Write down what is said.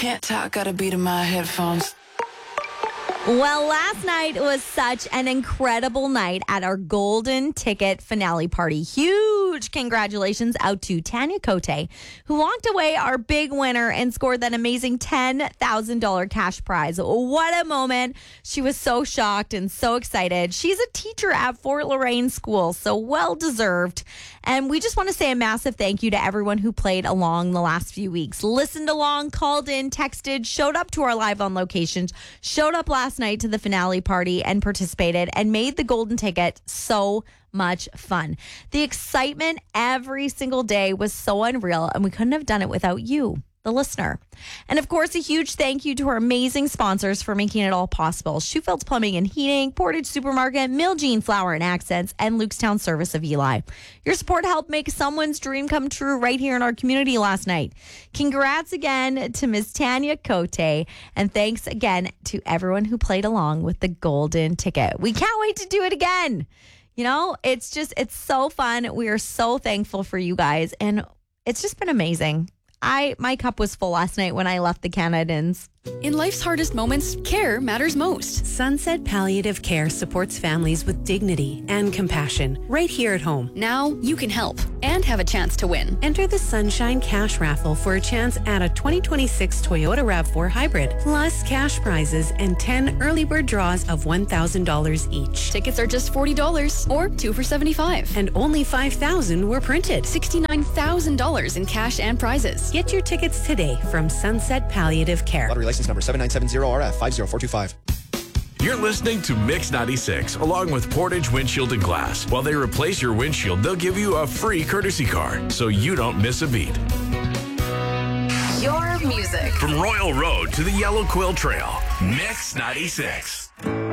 Can't talk, got a beat in my headphones. Well, last night was such an incredible night at our Golden Ticket finale party. Huge congratulations out to Tanya Cote, who walked away our big winner and scored that amazing $10,000 cash prize. What a moment. She was so shocked and so excited. She's a teacher at Fort Lorraine School, so well deserved. And we just want to say a massive thank you to everyone who played along the last few weeks, listened along, called in, texted, showed up to our live on locations, showed up last night to the finale party and participated and made the Golden Ticket so much fun. The excitement every single day was so unreal, and we couldn't have done it without you, the listener. And of course, a huge thank you to our amazing sponsors for making it all possible. Schufeld's Plumbing and Heating, Portage Supermarket, Miljean Flower and Accents, and Lukestown Service of Eli. Your support helped make someone's dream come true right here in our community last night. Congrats again to Ms. Tanya Cote, and thanks again to everyone who played along with the Golden Ticket. We can't wait to do it again. You know, it's so fun. We are so thankful for you guys, and it's just been amazing. My cup was full last night when I left the Canadians. In life's hardest moments, care matters most. Sunset Palliative Care supports families with dignity and compassion right here at home. Now you can help and have a chance to win. Enter the Sunshine Cash Raffle for a chance at a 2026 Toyota RAV4 Hybrid, plus cash prizes and 10 early bird draws of $1,000 each. Tickets are just $40 or 2 for $75. And only 5,000 were printed. $69,000 in cash and prizes. Get your tickets today from Sunset Palliative Care. Lottery license number 7970RF 50425. You're listening to Mix 96 along with Portage Windshield and Glass. While they replace your windshield, they'll give you a free courtesy car so you don't miss a beat. Your music. From Royal Road to the Yellow Quill Trail, Mix 96.